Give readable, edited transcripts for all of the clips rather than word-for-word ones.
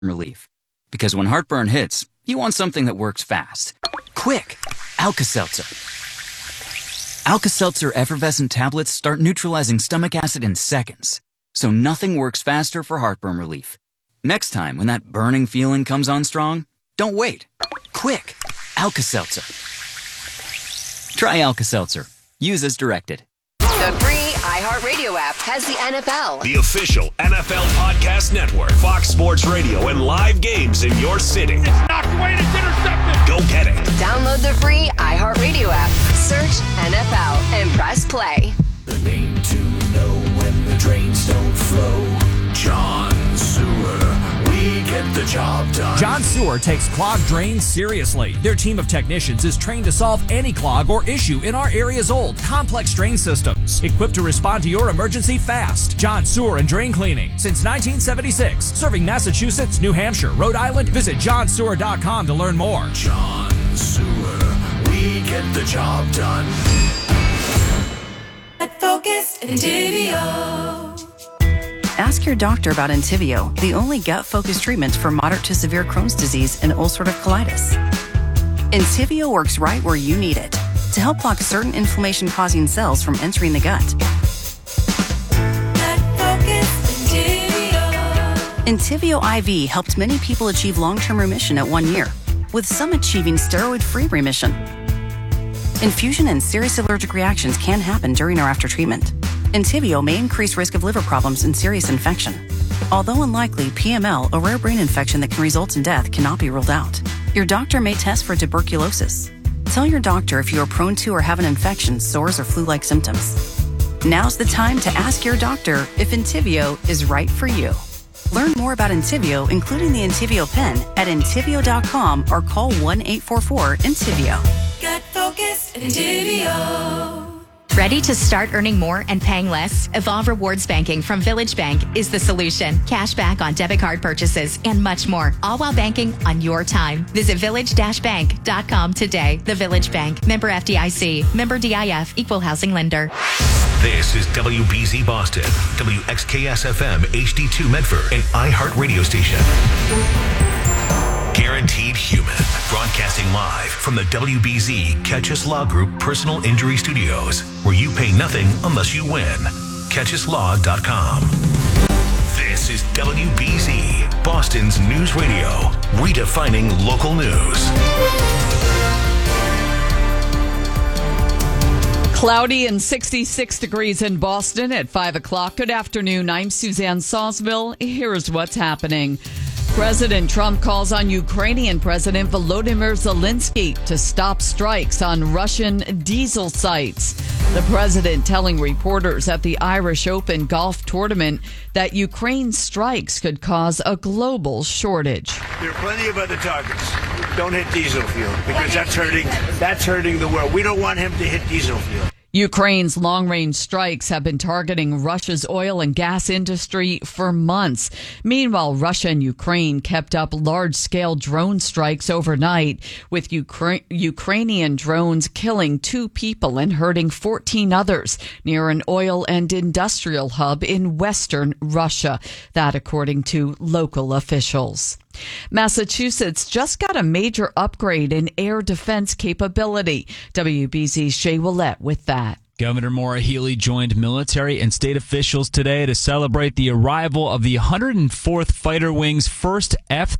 relief. Because when heartburn hits, you want something that works fast. Quick! Alka-Seltzer. Alka-Seltzer effervescent tablets start neutralizing stomach acid in seconds. So nothing works faster for heartburn relief. Next time, when that burning feeling comes on strong, don't wait. Quick! Alka-Seltzer. Try Alka-Seltzer. Use as directed. The free iHeartRadio app has the NFL. The official NFL podcast network. Fox Sports Radio and live games in your city. It's knocked away and it's intercepted. Go get it. Download the free iHeartRadio app. Search NFL and press play. The name to know when the drains don't flow. John Sewer. We get the job done. John Sewer takes clogged drains seriously. Their team of technicians is trained to solve any clog or issue in our area's old, complex drain systems. Equipped to respond to your emergency fast. John Sewer and Drain Cleaning. Since 1976. Serving Massachusetts, New Hampshire, Rhode Island. Visit johnsewer.com to learn more. John Sewer. We get the job done. Focus Entivio. Ask your doctor about Entivio, the only gut-focused treatment for moderate to severe Crohn's disease and ulcerative colitis. Entivio works right where you need it to help block certain inflammation-causing cells from entering the gut. Entivio IV helped many people achieve long-term remission at 1 year, with some achieving steroid-free remission. Infusion and serious allergic reactions can happen during or after treatment. Entivio may increase risk of liver problems and serious infection. Although unlikely, PML, a rare brain infection that can result in death, cannot be ruled out. Your doctor may test for tuberculosis. Tell your doctor if you are prone to or have an infection, sores, or flu-like symptoms. Now's the time to ask your doctor if Entivio is right for you. Learn more about Entivio, including the Entivio pen, at Entivio.com or call 1-844-ENTIVIO. Gut focused Entivio. Ready to start earning more and paying less? Evolve Rewards Banking from Village Bank is the solution. Cash back on debit card purchases and much more, all while banking on your time. Visit village-bank.com today. The Village Bank. Member FDIC. Member DIF. Equal housing lender. This is WBZ Boston, WXKS-FM, HD2 Medford, and iHeart Radio Station. Guaranteed Human. Broadcasting live from the WBZ Catchus Law Group Personal Injury Studios, where you pay nothing unless you win. CatchusLaw.com. This is WBZ, Boston's news radio, redefining local news. Cloudy and 66 degrees in Boston at 5 o'clock. Good afternoon. I'm Suzanne Sawsville. Here's what's happening. President Trump calls on Ukrainian President Volodymyr Zelensky to stop strikes on Russian diesel sites. The president telling reporters at the Irish Open golf tournament that Ukraine's strikes could cause a global shortage. There are plenty of other targets. Don't hit diesel fuel because that's hurting the world. We don't want him to hit diesel fuel. Ukraine's long-range strikes have been targeting Russia's oil and gas industry for months. Meanwhile, Russia and Ukraine kept up large-scale drone strikes overnight, with Ukrainian drones killing 2 people and hurting 14 others near an oil and industrial hub in western Russia. That, according to local officials. Massachusetts just got a major upgrade in air defense capability. WBZ's Shay Willette with that. Governor Maura Healey joined military and state officials today to celebrate the arrival of the 104th Fighter Wing's first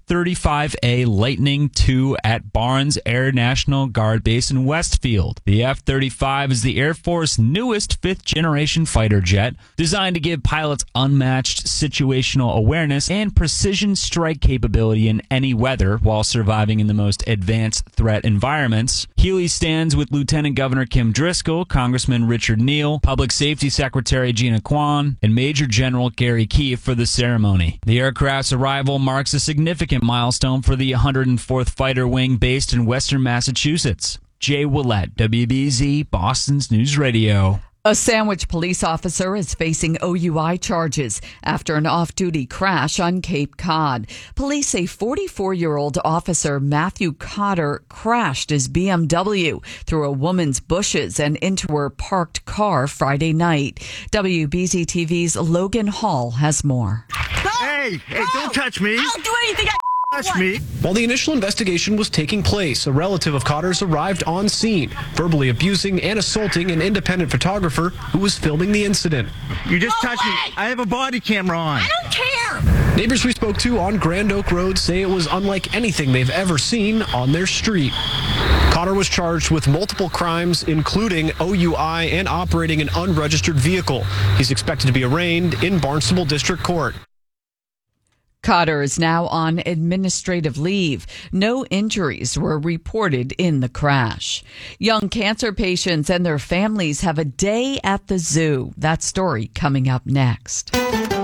F-35A Lightning II at Barnes Air National Guard Base in Westfield. The F-35 is the Air Force's newest fifth-generation fighter jet, designed to give pilots unmatched situational awareness and precision strike capability in any weather while surviving in the most advanced threat environments. Healey stands with Lieutenant Governor Kim Driscoll, Congressman Richard Neal, Public Safety Secretary Gina Kwan, and Major General Gary Keefe for the ceremony. The aircraft's arrival marks a significant milestone for the 104th Fighter Wing based in western Massachusetts. Jay Willette, WBZ, Boston's News Radio. A Sandwich police officer is facing OUI charges after an off-duty crash on Cape Cod. Police say 44-year-old officer Matthew Cotter crashed his BMW through a woman's bushes and into her parked car Friday night. WBZ TV's Logan Hall has more. Go! Hey, don't touch me. I'll do anything Touch me. While the initial investigation was taking place, a relative of Cotter's arrived on scene, verbally abusing and assaulting an independent photographer who was filming the incident. You just touched me. I have a body camera on. I don't care. Neighbors we spoke to on Grand Oak Road say it was unlike anything they've ever seen on their street. Cotter was charged with multiple crimes, including OUI and operating an unregistered vehicle. He's expected to be arraigned in Barnstable District Court. Cotter is now on administrative leave. No injuries were reported in the crash. Young cancer patients and their families have a day at the zoo. That story coming up next.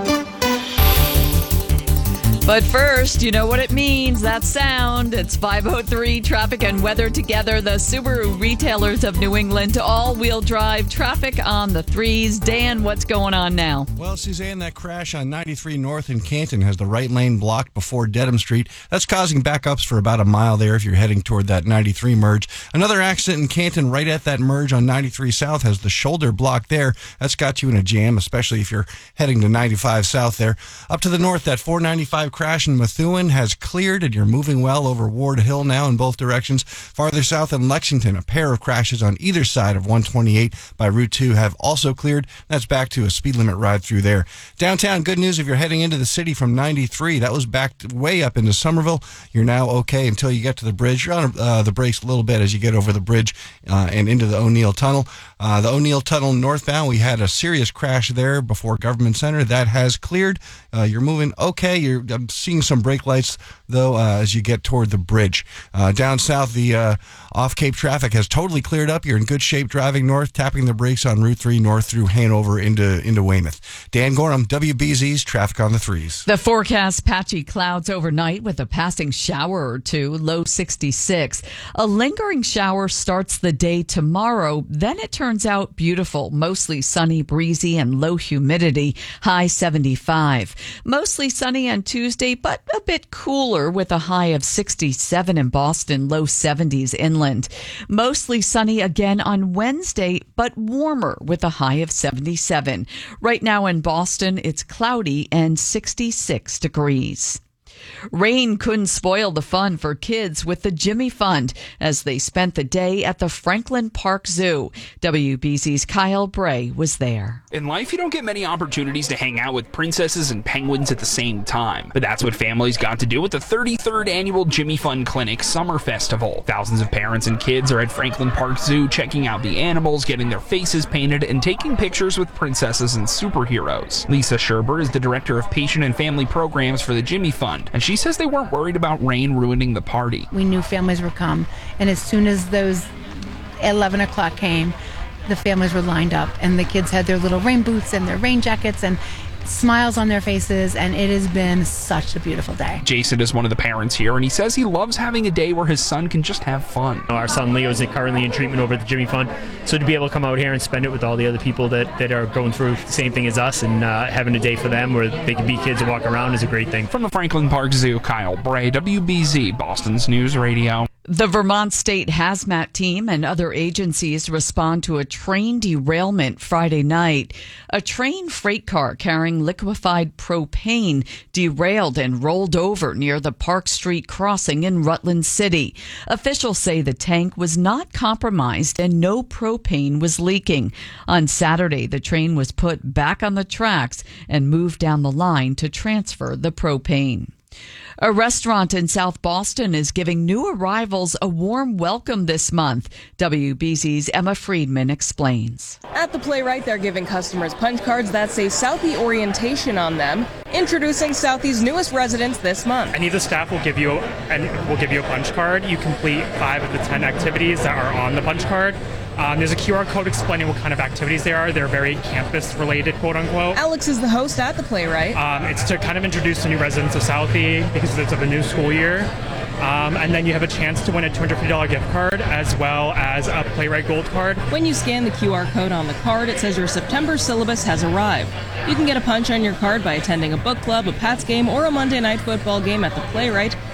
But first, you know what it means, that sound. It's 5:03, traffic and weather together. The Subaru retailers of New England, all-wheel drive traffic on the threes. Dan, what's going on now? Well, Suzanne, that crash on 93 North in Canton has the right lane blocked before Dedham Street. That's causing backups for about a mile there if you're heading toward that 93 merge. Another accident in Canton right at that merge on 93 South has the shoulder blocked there. That's got you in a jam, especially if you're heading to 95 South there. Up to the north, that 495 crash in Methuen has cleared, and you're moving well over Ward Hill now in both directions. Farther south in Lexington, a pair of crashes on either side of 128 by Route 2 have also cleared. That's back to a speed limit ride through there. Downtown, good news if you're heading into the city from 93. That was backed way up into Somerville. You're now okay until you get to the bridge. You're on the brakes a little bit as you get over the bridge and into the O'Neill Tunnel. The O'Neill Tunnel northbound, we had a serious crash there before Government Center. That has cleared. You're moving okay. I'm seeing some brake lights, though, as you get toward the bridge. Down south, the off-Cape traffic has totally cleared up. You're in good shape driving north, tapping the brakes on Route 3 north through Hanover into Weymouth. Dan Gorham, WBZ's Traffic on the Threes. The forecast, patchy clouds overnight with a passing shower or two, low 66. A lingering shower starts the day tomorrow. Then it turns out beautiful, mostly sunny, breezy, and low humidity, high 75. Mostly sunny on Tuesday, but a bit cooler with a high of 67 in Boston, low 70s inland. Mostly sunny again on Wednesday, but warmer with a high of 77. Right now in Boston, it's cloudy and 66 degrees. Rain couldn't spoil the fun for kids with the Jimmy Fund as they spent the day at the Franklin Park Zoo. WBZ's Kyle Bray was there. In life, you don't get many opportunities to hang out with princesses and penguins at the same time. But that's what families got to do with the 33rd annual Jimmy Fund Clinic Summer Festival. Thousands of parents and kids are at Franklin Park Zoo checking out the animals, getting their faces painted, and taking pictures with princesses and superheroes. Lisa Scherber is the director of patient and family programs for the Jimmy Fund, and she says they weren't worried about rain ruining the party. We knew families would come, and as soon as those 11 o'clock came, the families were lined up, and the kids had their little rain boots and their rain jackets and smiles on their faces, and it has been such a beautiful day. Jason is one of the parents here, and he says he loves having a day where his son can just have fun. Our son Leo is currently in treatment over at the Jimmy Fund, so to be able to come out here and spend it with all the other people that are going through the same thing as us and having a day for them where they can be kids and walk around is a great thing. From the Franklin Park Zoo, Kyle Bray, WBZ, Boston's News Radio. The Vermont State Hazmat Team and other agencies respond to a train derailment Friday night. A train freight car carrying liquefied propane derailed and rolled over near the Park Street crossing in Rutland City. Officials say the tank was not compromised and no propane was leaking. On Saturday, the train was put back on the tracks and moved down the line to transfer the propane. A restaurant in South Boston is giving new arrivals a warm welcome this month. WBZ's Emma Friedman explains. At the Playwright, they're giving customers punch cards that say Southie orientation on them, introducing Southie's newest residents this month. Any of the staff will give you a punch card. You complete 5 of the 10 activities that are on the punch card. There's a QR code explaining what kind of activities they are. They're very campus-related, quote-unquote. Alex is the host at the Playwright. It's to kind of introduce the new residents of Southie because it's of a new school year. And then you have a chance to win a $250 gift card as well as a Playwright Gold card. When you scan the QR code on the card, it says your September syllabus has arrived. You can get a punch on your card by attending a book club, a Pats game, or a Monday night football game at the Playwright.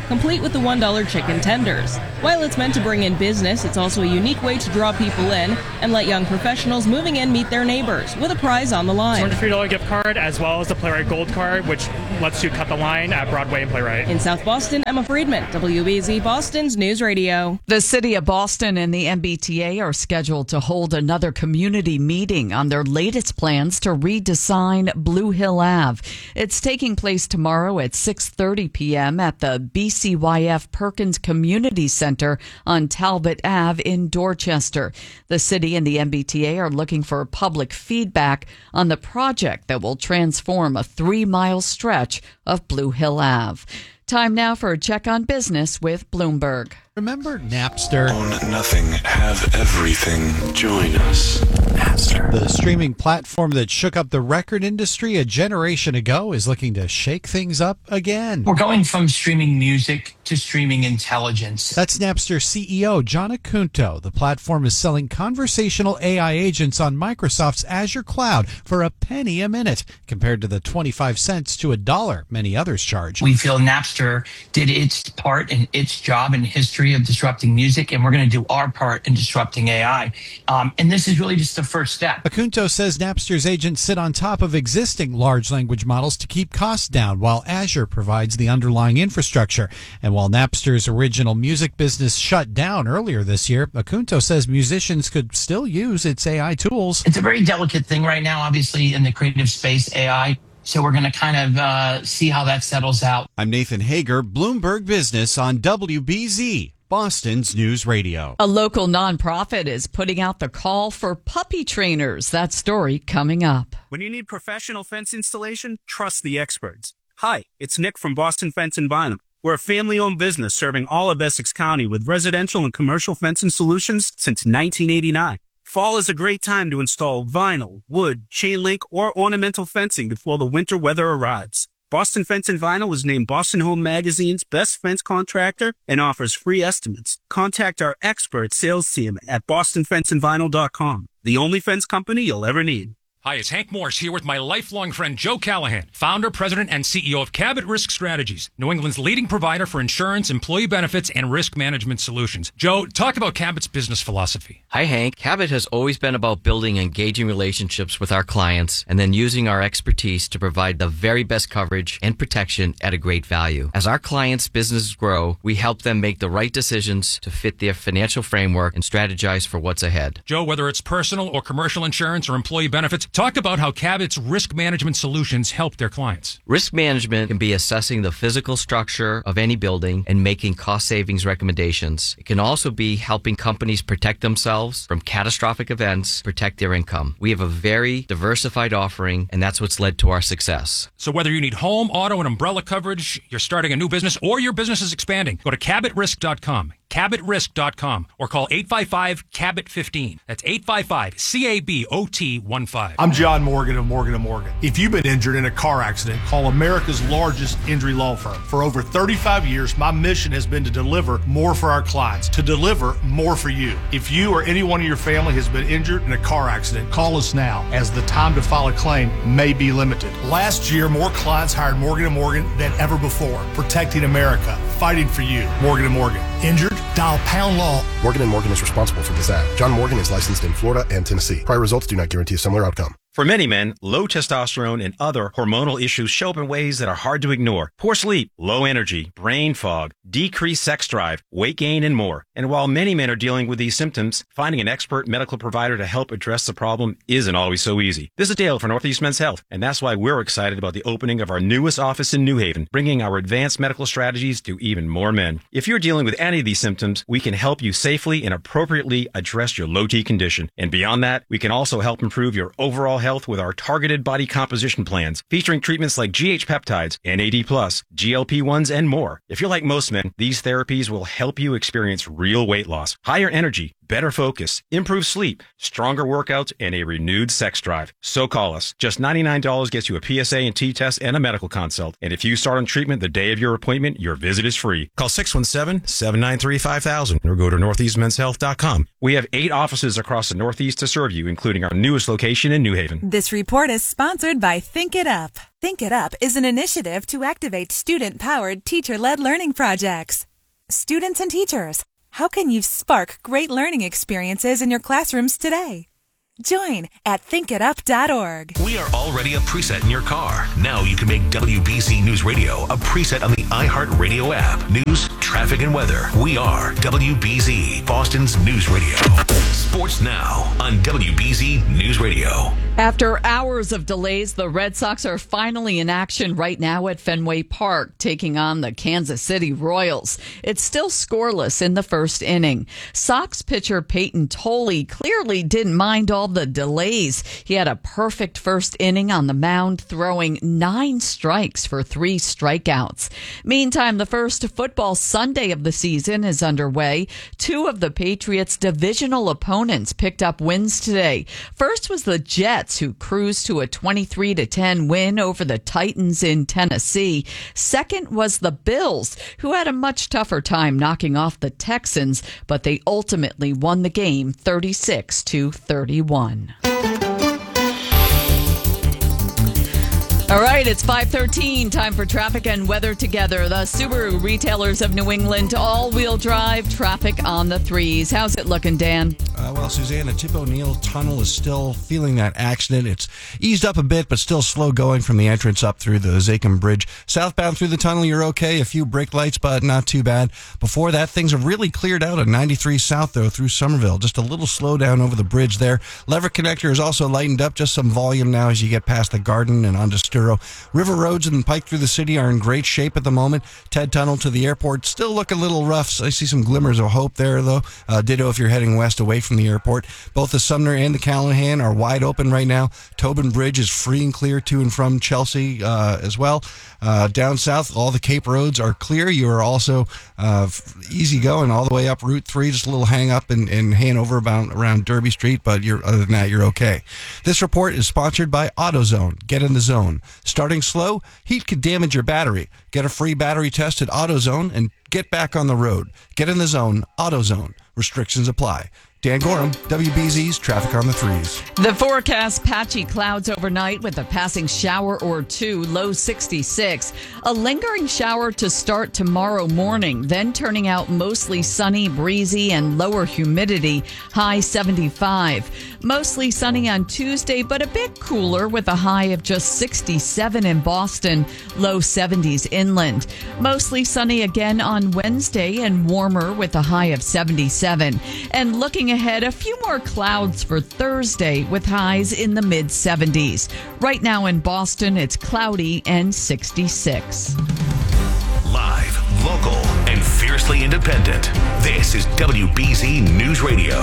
complete with the $1 chicken tenders. While it's meant to bring in business, it's also a unique way to draw people in and let young professionals moving in meet their neighbors with a prize on the line. $250 gift card as well as the Playwright Gold card, which lets you cut the line at Broadway and Playwright. In South Boston, Emma Friedman, WBZ Boston's News Radio. The city of Boston and the MBTA are scheduled to hold another community meeting on their latest plans to redesign Blue Hill Ave. It's taking place tomorrow at 6:30 p.m. at the BCYF Perkins Community Center on Talbot Ave in Dorchester. The city and the MBTA are looking for public feedback on the project that will transform a 3-mile stretch of Blue Hill Ave. Time now for a check on business with Bloomberg. Remember Napster? Own nothing, have everything. Join us. Napster. The streaming platform that shook up the record industry a generation ago is looking to shake things up again. We're going from streaming music to streaming intelligence. That's Napster CEO John Acunto. The platform is selling conversational AI agents on Microsoft's Azure cloud for a penny a minute, compared to the 25 cents to $1 many others charge. We feel Napster did its part and its job in history of disrupting music, and we're going to do our part in disrupting AI. And this is really just the first step. Acunto says Napster's agents sit on top of existing large language models to keep costs down, while Azure provides the underlying infrastructure. And while Napster's original music business shut down earlier this year, Acunto says musicians could still use its AI tools. It's a very delicate thing right now, obviously, in the creative space, AI. So we're going to kind of see how that settles out. I'm Nathan Hager, Bloomberg Business on WBZ, Boston's News Radio. A local nonprofit is putting out the call for puppy trainers. That story coming up. When you need professional fence installation, trust the experts. Hi, it's Nick from Boston Fence and Vinyl. We're a family-owned business serving all of Essex County with residential and commercial fencing solutions since 1989. Fall is a great time to install vinyl, wood, chain link, or ornamental fencing before the winter weather arrives. Boston Fence and Vinyl is named Boston Home Magazine's best fence contractor and offers free estimates. Contact our expert sales team at bostonfenceandvinyl.com, the only fence company you'll ever need. Hi, it's Hank Morse here with my lifelong friend Joe Callahan, founder, president, and CEO of Cabot Risk Strategies, New England's leading provider for insurance, employee benefits, and risk management solutions. Joe, talk about Cabot's business philosophy. Hi, Hank. Cabot has always been about building engaging relationships with our clients and then using our expertise to provide the very best coverage and protection at a great value. As our clients' businesses grow, we help them make the right decisions to fit their financial framework and strategize for what's ahead. Joe, whether it's personal or commercial insurance or employee benefits, talk about how Cabot's risk management solutions help their clients. Risk management can be assessing the physical structure of any building and making cost savings recommendations. It can also be helping companies protect themselves from catastrophic events, protect their income. We have a very diversified offering, and that's what's led to our success. So whether you need home, auto, and umbrella coverage, you're starting a new business, or your business is expanding, go to CabotRisk.com. CabotRisk.com or call 855-CABOT-15. That's 855-CABOT-15. I'm John Morgan of Morgan & Morgan. If you've been injured in a car accident, call America's largest injury law firm. For over 35 years, my mission has been to deliver more for our clients, to deliver more for you. If you or anyone in your family has been injured in a car accident, call us now, as the time to file a claim may be limited. Last year, more clients hired Morgan & Morgan than ever before, protecting America, fighting for you. Morgan & Morgan. Injured? Dial pound law. Morgan & Morgan is responsible for this ad. John Morgan is licensed in Florida and Tennessee. Prior results do not guarantee a similar outcome. For many men, low testosterone and other hormonal issues show up in ways that are hard to ignore. Poor sleep, low energy, brain fog, decreased sex drive, weight gain, and more. And while many men are dealing with these symptoms, finding an expert medical provider to help address the problem isn't always so easy. This is Dale for Northeast Men's Health, and that's why we're excited about the opening of our newest office in New Haven, bringing our advanced medical strategies to even more men. If you're dealing with any of these symptoms, we can help you safely and appropriately address your low T condition. And beyond that, we can also help improve your overall health with our targeted body composition plans, featuring treatments like GH peptides, NAD+, GLP-1s, and more. If you're like most men, these therapies will help you experience real weight loss, higher energy, better focus, improved sleep, stronger workouts, and a renewed sex drive. So call us. Just $99 gets you a PSA and T-test and a medical consult. And if you start on treatment the day of your appointment, your visit is free. Call 617-793-5000 or go to northeastmenshealth.com. We have 8 offices across the Northeast to serve you, including our newest location in New Haven. This report is sponsored by Think It Up. Think It Up is an initiative to activate student-powered, teacher-led learning projects. Students and teachers, how can you spark great learning experiences in your classrooms today? Join at thinkitup.org. We are already a preset in your car. Now you can make WBZ News Radio a preset on the iHeartRadio app. News, traffic, and weather. We are WBZ, Boston's News Radio. Sports now on WBZ News Radio. After hours of delays, the Red Sox are finally in action right now at Fenway Park, taking on the Kansas City Royals. It's still scoreless in the first inning. Sox pitcher Peyton Tolley clearly didn't mind all the delays. He had a perfect first inning on the mound, throwing 9 strikes for 3 strikeouts. Meantime, the first football Sunday of the season is underway. 2 of the Patriots' divisional opponents picked up wins today. First was the Jets, who cruised to a 23-10 win over the Titans in Tennessee. Second was the Bills, who had a much tougher time knocking off the Texans, but they ultimately won the game 36-31. All right, it's 5:13. Time for traffic and weather together. The Subaru retailers of New England, all-wheel drive traffic on the 3s. How's it looking, Dan? Well, Suzanne, the Tip O'Neill Tunnel is still feeling that accident. It's eased up a bit, but still slow going from the entrance up through the Zakim Bridge. Southbound through the tunnel, you're okay. A few brake lights, but not too bad. Before that, things have really cleared out at 93 South, though, through Somerville. Just a little slowdown over the bridge there. Lever Connector is also lightened up, just some volume now as you get past the Garden and onto Sturo. River roads and Pike through the city are in great shape at the moment. Ted Tunnel to the airport still look a little rough. So I see some glimmers of hope there, though. Ditto if you're heading west away from the airport. Both the Sumner and the Callahan are wide open right now. Tobin Bridge is free and clear to and from Chelsea as well. Down south, all the Cape roads are clear. You are also easy going all the way up Route 3. Just a little hang up in Hanover around Derby Street, but other than that, you're okay. This report is sponsored by AutoZone. Get in the zone. Starting slow, heat could damage your battery. Get a free battery test at AutoZone and get back on the road. Get in the zone. AutoZone. Restrictions apply. Dan Gorham, WBZ's Traffic on the 3s. The forecast, patchy clouds overnight with a passing shower or 2, low 66. A lingering shower to start tomorrow morning, then turning out mostly sunny, breezy, and lower humidity, high 75. Mostly sunny on Tuesday, but a bit cooler with a high of just 67 in Boston, low 70s inland. Mostly sunny again on Wednesday and warmer with a high of 77. And looking ahead, a few more clouds for Thursday with highs in the mid-70s. Right now in Boston, it's cloudy and 66. Live, local, and fiercely independent. This is WBZ News Radio.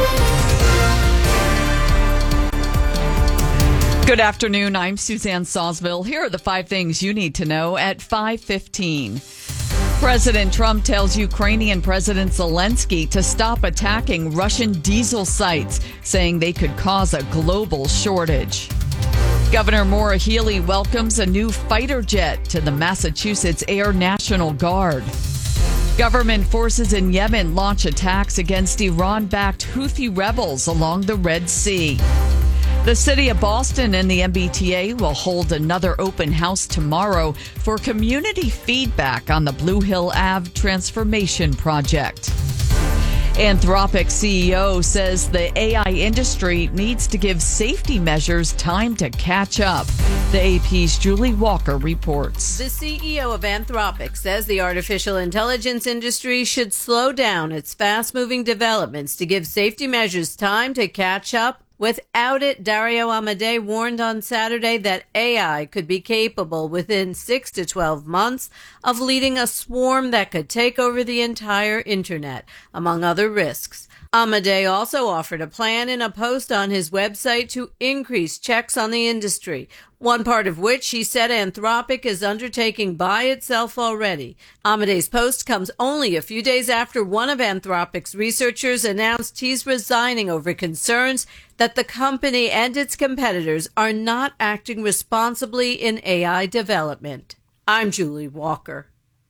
Good afternoon. I'm Suzanne Sawsville. Here are the 5 things you need to know at 5:15. President Trump tells Ukrainian President Zelensky to stop attacking Russian diesel sites, saying they could cause a global shortage. Governor Maura Healey welcomes a new fighter jet to the Massachusetts Air National Guard. Government forces in Yemen launch attacks against Iran-backed Houthi rebels along the Red Sea. The city of Boston and the MBTA will hold another open house tomorrow for community feedback on the Blue Hill Ave transformation project. Anthropic CEO says the AI industry needs to give safety measures time to catch up. The AP's Julie Walker reports. The CEO of Anthropic says the artificial intelligence industry should slow down its fast-moving developments to give safety measures time to catch up. Without it, Dario Amodei warned on Saturday that AI could be capable within 6 to 12 months of leading a swarm that could take over the entire internet, among other risks. Amodei also offered a plan in a post on his website to increase checks on the industry, one part of which she said Anthropic is undertaking by itself already. Amade's post comes only a few days after one of Anthropic's researchers announced he's resigning over concerns that the company and its competitors are not acting responsibly in AI development. I'm Julie Walker.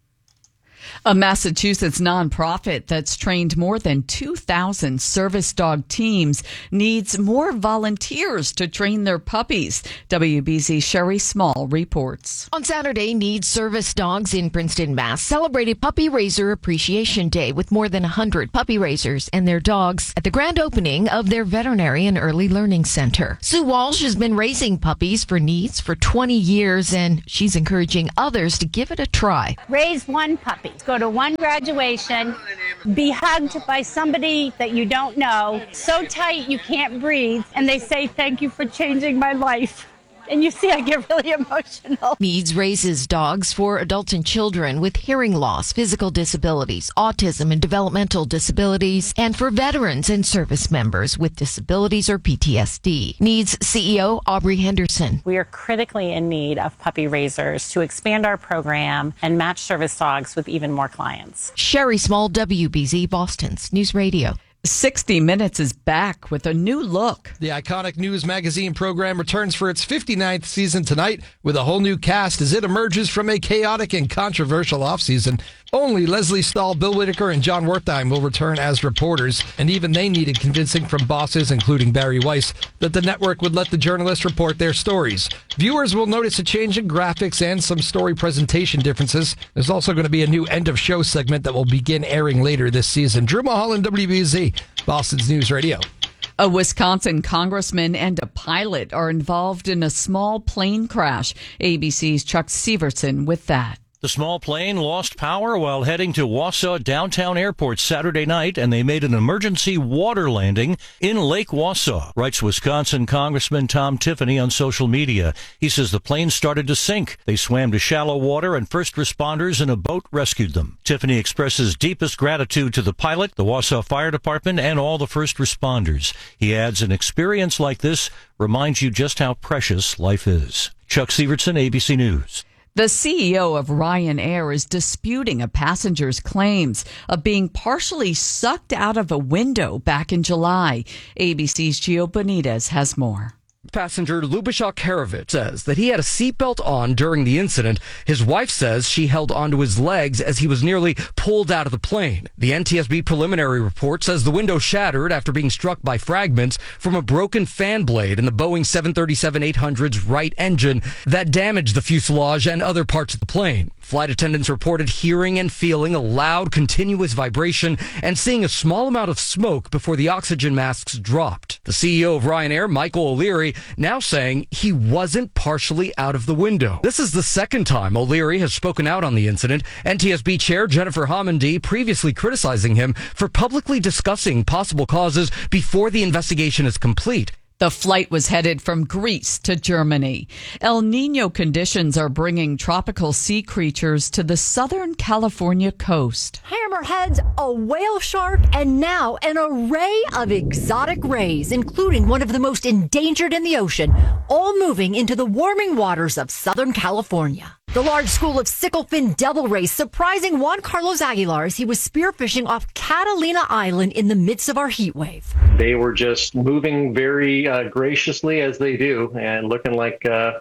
A Massachusetts nonprofit that's trained more than 2,000 service dog teams needs more volunteers to train their puppies. WBZ's Sherry Small reports. On Saturday, Needs Service Dogs in Princeton, Mass. celebrated Puppy Raiser Appreciation Day with more than 100 puppy raisers and their dogs at the grand opening of their Veterinary and Early Learning Center. Sue Walsh has been raising puppies for Needs for 20 years, and she's encouraging others to give it a try. Raise one puppy. Go to one graduation, be hugged by somebody that you don't know, so tight you can't breathe, and they say, "Thank you for changing my life." And you see, I get really emotional. Needs raises dogs for adults and children with hearing loss, physical disabilities, autism, and developmental disabilities, and for veterans and service members with disabilities or PTSD. Needs CEO Aubrey Henderson. We are critically in need of puppy raisers to expand our program and match service dogs with even more clients. Sherry Small, WBZ, Boston's News Radio. 60 Minutes is back with a new look. The iconic news magazine program returns for its 59th season tonight with a whole new cast as it emerges from a chaotic and controversial offseason. Only Leslie Stahl, Bill Whitaker, and John Wertheim will return as reporters, and even they needed convincing from bosses, including Barry Weiss, that the network would let the journalists report their stories. Viewers will notice a change in graphics and some story presentation differences. There's also going to be a new end-of-show segment that will begin airing later this season. Drew Mulholland, WBZ, Boston's News Radio. A Wisconsin congressman and a pilot are involved in a small plane crash. ABC's Chuck Severson with that. The small plane lost power while heading to Wausau Downtown Airport Saturday night, and they made an emergency water landing in Lake Wausau, writes Wisconsin Congressman Tom Tiffany on social media. He says the plane started to sink. They swam to shallow water, and first responders in a boat rescued them. Tiffany expresses deepest gratitude to the pilot, the Wausau Fire Department, and all the first responders. He adds, an experience like this reminds you just how precious life is. Chuck Severson, ABC News. The CEO of Ryanair is disputing a passenger's claims of being partially sucked out of a window back in July. ABC's Gio Benitez has more. Passenger Lubashak Harovitz says that he had a seatbelt on during the incident. His wife says she held onto his legs as he was nearly pulled out of the plane. The NTSB preliminary report says the window shattered after being struck by fragments from a broken fan blade in the Boeing 737-800's right engine that damaged the fuselage and other parts of the plane. Flight attendants reported hearing and feeling a loud, continuous vibration and seeing a small amount of smoke before the oxygen masks dropped. The CEO of Ryanair, Michael O'Leary, now saying he wasn't partially out of the window. This is the second time O'Leary has spoken out on the incident. NTSB Chair Jennifer Homendy previously criticizing him for publicly discussing possible causes before the investigation is complete. The flight was headed from Greece to Germany. El Nino conditions are bringing tropical sea creatures to the Southern California coast. Hammerheads, a whale shark, and now an array of exotic rays, including one of the most endangered in the ocean, all moving into the warming waters of Southern California. The large school of sicklefin devil rays surprising Juan Carlos Aguilar as he was spearfishing off Catalina Island in the midst of our heat wave. They were just moving very graciously as they do and looking like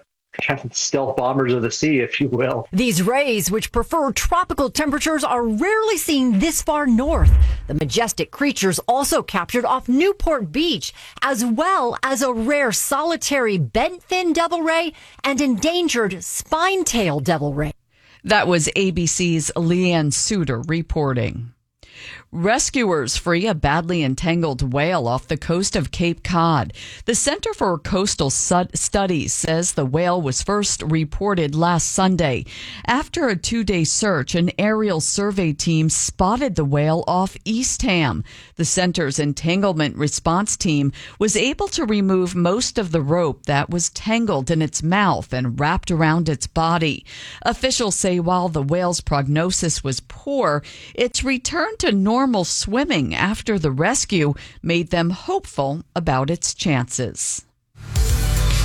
stealth bombers of the sea, if you will. These rays, which prefer tropical temperatures, are rarely seen this far north. The majestic creatures also captured off Newport Beach, as well as a rare solitary bent fin devil ray and endangered spine-tail devil ray. That was ABC's Leanne Suter reporting. Rescuers free a badly entangled whale off the coast of Cape Cod. The Center for Coastal Studies says the whale was first reported last Sunday. After a 2-day search, an aerial survey team spotted the whale off Eastham. The center's entanglement response team was able to remove most of the rope that was tangled in its mouth and wrapped around its body. Officials say while the whale's prognosis was poor, its return to normal swimming after the rescue made them hopeful about its chances.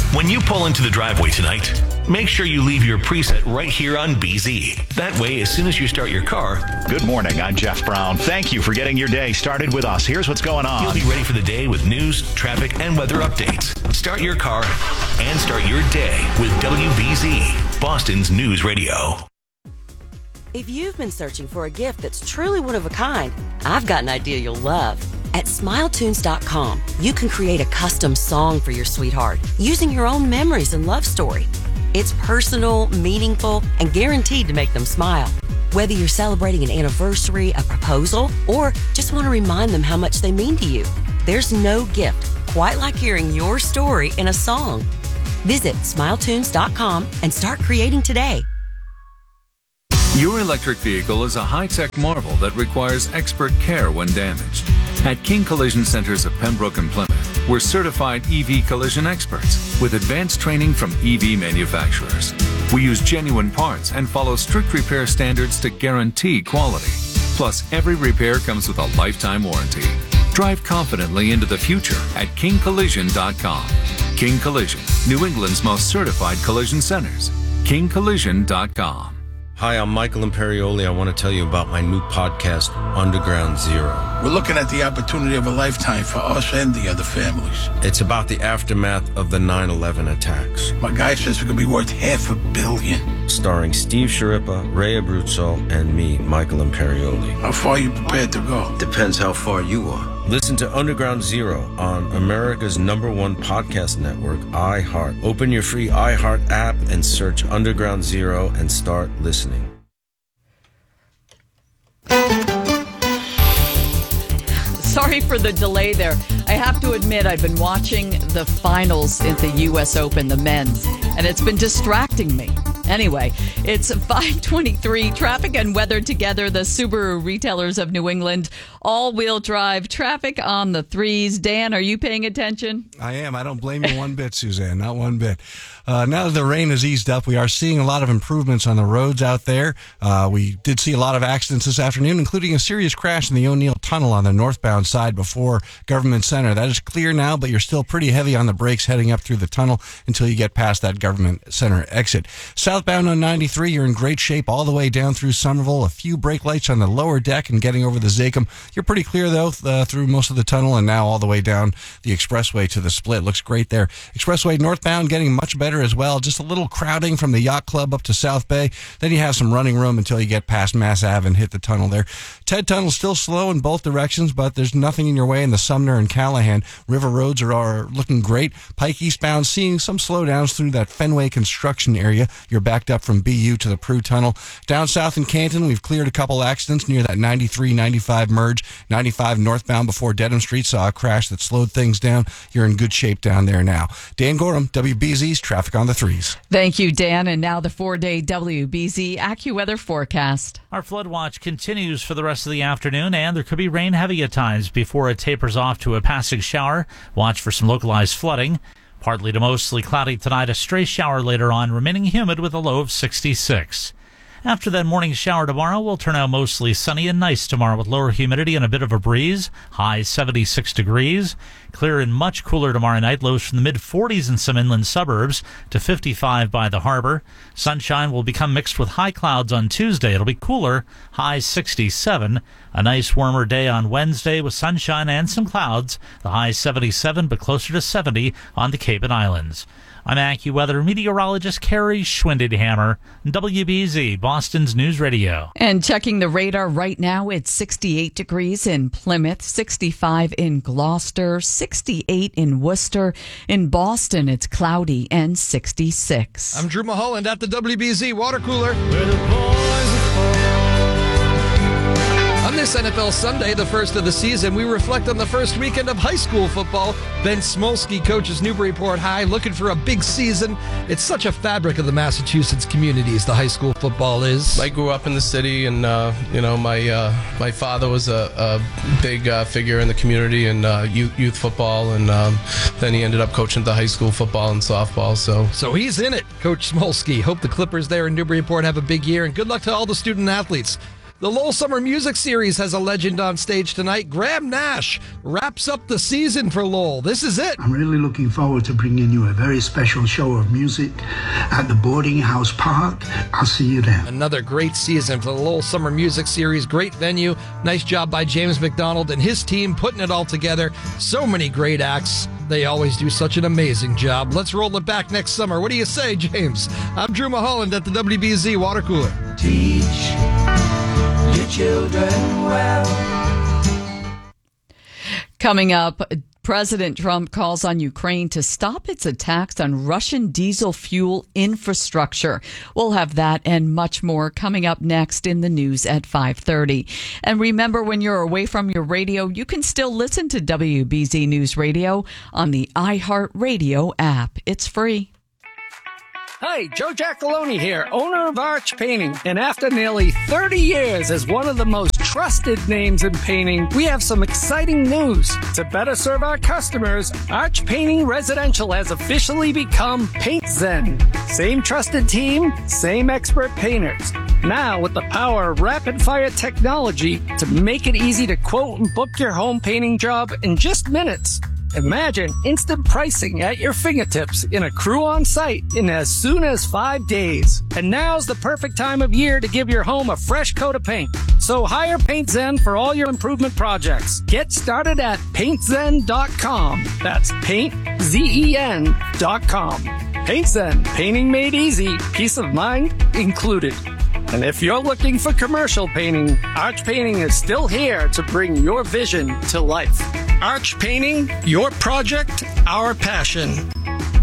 When you pull into the driveway tonight, make sure you leave your preset right here on BZ. That way, as soon as you start your car... Good morning, I'm Jeff Brown. Thank you for getting your day started with us. Here's what's going on. You'll be ready for the day with news, traffic, and weather updates. Start your car and start your day with WBZ, Boston's News Radio. If you've been searching for a gift that's truly one of a kind, I've got an idea you'll love. At SmileTunes.com, you can create a custom song for your sweetheart using your own memories and love story. It's personal, meaningful, and guaranteed to make them smile. Whether you're celebrating an anniversary, a proposal, or just want to remind them how much they mean to you, there's no gift quite like hearing your story in a song. Visit SmileTunes.com and start creating today. Your electric vehicle is a high-tech marvel that requires expert care when damaged. At King Collision Centers of Pembroke and Plymouth, we're certified EV collision experts with advanced training from EV manufacturers. We use genuine parts and follow strict repair standards to guarantee quality. Plus, every repair comes with a lifetime warranty. Drive confidently into the future at KingCollision.com. King Collision, New England's most certified collision centers. KingCollision.com. Hi, I'm Michael Imperioli. I want to tell you about my new podcast, Underground Zero. We're looking at the opportunity of a lifetime for us and the other families. It's about the aftermath of the 9/11 attacks. My guy says it could be worth $500 million. Starring Steve Sciarippa, Ray Abruzzo, and me, Michael Imperioli. How far are you prepared to go? Depends how far you are. Listen to Underground Zero on America's #1 podcast network, iHeart. Open your free iHeart app and search Underground Zero and start listening. Sorry for the delay there. I have to admit, I've been watching the finals at the U.S. Open, the men's, and it's been distracting me. Anyway, it's 5:23. Traffic and weather together. The Subaru retailers of New England, all-wheel drive traffic on the threes. Dan, are you paying attention? I am. I don't blame you one bit, Suzanne. Not one bit. Now that the rain has eased up, we are seeing a lot of improvements on the roads out there. We did see a lot of accidents this afternoon, including a serious crash in the O'Neill Tunnel on the northbound side before Government Center. That is clear now, but you're still pretty heavy on the brakes heading up through the tunnel until you get past that Government Center exit. Southbound on 93, you're in great shape all the way down through Somerville. A few brake lights on the lower deck and getting over the Zachem. You're pretty clear, though, through most of the tunnel and now all the way down the expressway to the split. Looks great there. Expressway northbound getting much better as well. Just a little crowding from the Yacht Club up to South Bay. Then you have some running room until you get past Mass Ave and hit the tunnel there. Ted Tunnel still slow in both directions, but there's nothing in your way in the Sumner and Callahan. River roads are looking great. Pike eastbound seeing some slowdowns through that Fenway construction area. You're backed up from BU to the Prue Tunnel. Down south in Canton, we've cleared a couple accidents near that 93-95 merge. 95 northbound before Dedham Street saw a crash that slowed things down. You're in good shape down there now. Dan Gorham, WBZ's Traffic on the Threes. Thank you, Dan. And now the 4-day WBZ AccuWeather forecast. Our flood watch continues for the rest of the afternoon, and there could be rain heavy at times before it tapers off to a passing shower. Watch for some localized flooding. Partly to mostly cloudy tonight, a stray shower later on, remaining humid with a low of 66. After that morning shower tomorrow, we'll turn out mostly sunny and nice tomorrow with lower humidity and a bit of a breeze. High 76 degrees. Clear and much cooler tomorrow night. Lows from the mid-40s in some inland suburbs to 55 by the harbor. Sunshine will become mixed with high clouds on Tuesday. It'll be cooler. High 67. A nice warmer day on Wednesday with sunshine and some clouds. The high 77, but closer to 70 on the Cape and Islands. I'm AccuWeather meteorologist Carrie Schwindenhammer, WBZ, Boston's News Radio. And checking the radar right now, it's 68 degrees in Plymouth, 65 in Gloucester, 68 in Worcester. In Boston, it's cloudy and 66. I'm Drew Mulholland at the WBZ Water Cooler. On this NFL Sunday, the first of the season, we reflect on the first weekend of high school football. Ben Smolsky coaches Newburyport High, looking for a big season. It's such a fabric of the Massachusetts communities, the high school football is. I grew up in the city, and my father was a big figure in the community and youth football, and then he ended up coaching the high school football and softball. So he's in it, Coach Smolsky. Hope the Clippers there in Newburyport have a big year, and good luck to all the student athletes. The Lowell Summer Music Series has a legend on stage tonight. Graham Nash wraps up the season for Lowell. This is it. I'm really looking forward to bringing you a very special show of music at the Boarding House Park. I'll see you then. Another great season for the Lowell Summer Music Series. Great venue. Nice job by James McDonald and his team putting it all together. So many great acts. They always do such an amazing job. Let's roll it back next summer. What do you say, James? I'm Drew Mulholland at the WBZ Water Cooler. Teach your children well. Coming up, President Trump calls on Ukraine to stop its attacks on Russian diesel fuel infrastructure. We'll have that and much more coming up next in the news at 5:30. And remember, when you're away from your radio, you can still listen to WBZ News Radio on the iHeartRadio app. It's free. Hi, Joe Giacalone here, owner of Arch Painting. And after nearly 30 years as one of the most trusted names in painting, we have some exciting news. To better serve our customers, Arch Painting Residential has officially become Paint Zen. Same trusted team, same expert painters. Now with the power of rapid-fire technology to make it easy to quote and book your home painting job in just minutes. Imagine instant pricing at your fingertips in a crew on site in as soon as 5 days. And now's the perfect time of year to give your home a fresh coat of paint. So hire Paint Zen for all your improvement projects. Get started at paintzen.com. That's paintzen.com. Paint Zen, painting made easy, peace of mind included. And if you're looking for commercial painting, Arch Painting is still here to bring your vision to life. Arch Painting, your project, our passion.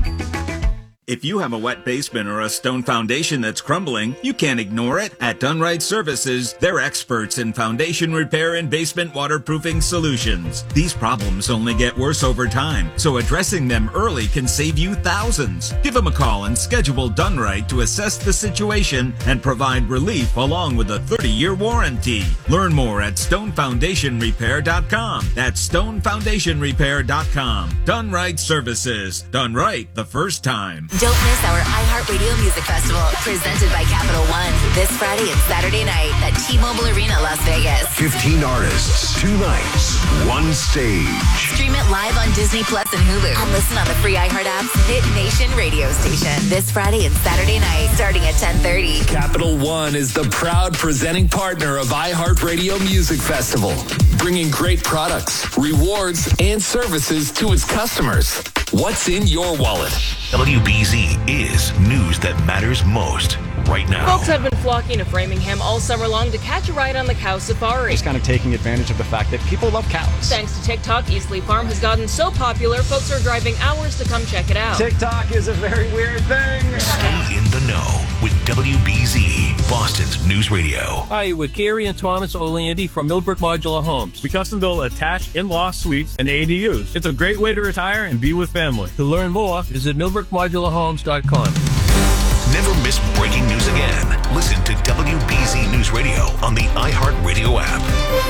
If you have a wet basement or a stone foundation that's crumbling, you can't ignore it. At Dunright Services, they're experts in foundation repair and basement waterproofing solutions. These problems only get worse over time, so addressing them early can save you thousands. Give them a call and schedule Dunright to assess the situation and provide relief along with a 30-year warranty. Learn more at stonefoundationrepair.com. That's stonefoundationrepair.com. Dunright Services. Done right the first time. Don't miss our iHeartRadio Music Festival, presented by Capital One, this Friday and Saturday night at T-Mobile Arena, Las Vegas. 15 artists, 2 nights, 1 stage. Stream it live on Disney Plus and Hulu, and listen on the free iHeart app's Hit Nation radio station. This Friday and Saturday night, starting at 10:30. Capital One is the proud presenting partner of iHeartRadio Music Festival, bringing great products, rewards, and services to its customers. What's in your wallet? WBZ is news that matters most right now. Folks have been flocking to Framingham all summer long to catch a ride on the cow safari. Just kind of taking advantage of the fact that people love cows. Thanks to TikTok, Eastleigh Farm has gotten so popular, folks are driving hours to come check it out. TikTok is a very weird thing. Stay in the know with WBZ, Boston's News Radio. Hi, with Gary and Thomas Oleandy from Millbrook Modular Homes. We custom build attached in-law suites and ADUs. It's a great way to retire and be with family. To learn more, visit millbrookmodularhomes.com. Never miss breaking news again. Listen to WBZ News Radio on the iHeartRadio app.